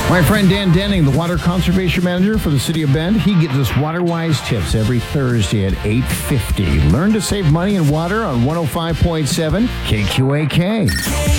My friend Dan Denning, the Water Conservation Manager for the City of Bend, he gives us WaterWise tips every Thursday at 8:50. Learn to save money and water on 105.7 KQAK.